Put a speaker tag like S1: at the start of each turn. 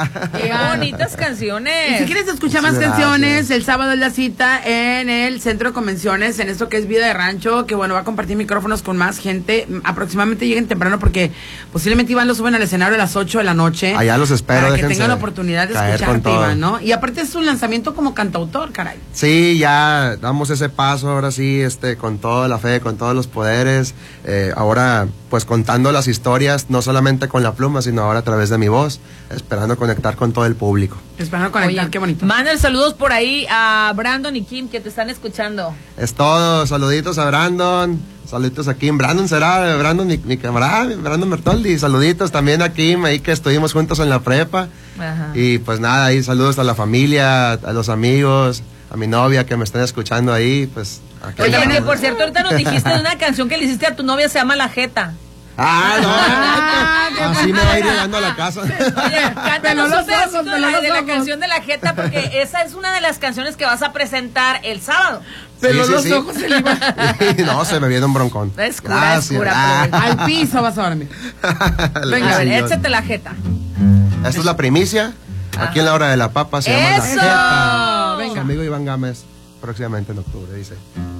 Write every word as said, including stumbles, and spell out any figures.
S1: Qué bonitas canciones.
S2: Y si quieres escuchar más
S3: Gracias.
S2: canciones, el sábado es la cita en el Centro de Convenciones, en esto que es Vida de Rancho, que bueno, va a compartir micrófonos con más gente. Aproximadamente lleguen temprano porque posiblemente Iván lo suben al escenario a las ocho de la noche.
S3: Allá los espero,
S2: para que
S3: déjense
S2: tengan la oportunidad de
S3: caer con
S2: escucharte,
S3: todo.
S2: Iván, ¿no? Y aparte es un lanzamiento como cantautor, caray.
S3: Sí, ya damos ese paso ahora sí, este, con toda la fe, con todos los poderes. Eh, ahora, pues contando las historias, no solamente con la pluma, sino ahora a través de mi voz, esperando conectar con todo el público.
S2: Esperando conectar,
S1: Oye,
S2: qué bonito.
S1: Manden saludos por ahí a Brandon y Kim que te están escuchando.
S3: Es todo, saluditos a Brandon, saluditos a Kim. Brandon será, Brandon, mi, mi camarada, Brandon Bertoldi. Saluditos también a Kim, ahí que estuvimos juntos en la prepa.
S1: Ajá.
S3: Y pues nada, ahí saludos a la familia, a los amigos, a mi novia que me están escuchando ahí, pues. aquí
S1: Oye,
S3: andamos.
S1: que por cierto, ahorita nos dijiste de una canción que le hiciste a tu novia, se llama La Jeta.
S3: Ah, no,
S2: Ah,
S3: así me va a ir llegando a la casa.
S1: Oye,
S2: Peló
S1: cántanos
S2: los
S1: un pedacito
S2: ojos,
S1: de
S2: peló
S1: la,
S2: los
S1: de la
S2: ojos.
S1: canción de La Jeta, porque esa es una de las canciones que vas a presentar el sábado.
S2: Pero
S3: Sí, sí,
S2: los
S3: sí.
S2: ojos se le iban
S3: No, se me viene un broncón.
S1: Es cura,
S3: Gracias.
S1: es cura,
S3: Ah.
S2: al piso, vas a dormir.
S1: Venga, a ver,
S3: Sí, yo-
S1: échate La Jeta.
S3: Esta es la primicia. Aquí en la hora de la papa se llama La
S1: ¡Eso!
S3: Jeta.
S2: Venga.
S3: Su amigo Iván Gámez, próximamente en octubre, dice.